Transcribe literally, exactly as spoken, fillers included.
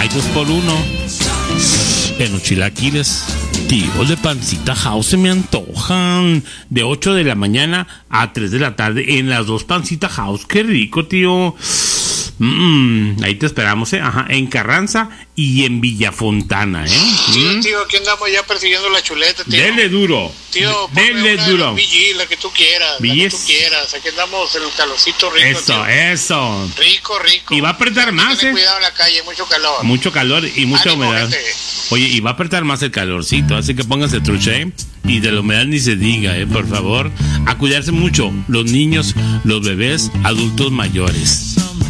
Hay dos por uno. En los chilaquiles, tío, de Pancita House se me antojan. De ocho de la mañana a tres de la tarde en las dos Pancita House. Qué rico, tío. Mm, ahí te esperamos, ¿eh? Ajá, en Carranza y en Villafontana, ¿eh? Sí, Mm. tío, aquí andamos ya persiguiendo la chuleta, tío. Dele duro. Tío, Dele una duro. B G, la que tú quieras, la que tú quieras. Aquí andamos en el calorcito rico, Eso, tío. eso. Rico, rico. Y va a apretar más, Ten ¿eh? cuidado en la calle, mucho calor. Mucho calor y mucha Ánimo, humedad. gente. Oye, y va a apretar más el calorcito, así que pónganse trucha, ¿eh? Y de la humedad ni se diga, ¿eh? Por favor. A cuidarse mucho, los niños, los bebés, adultos mayores.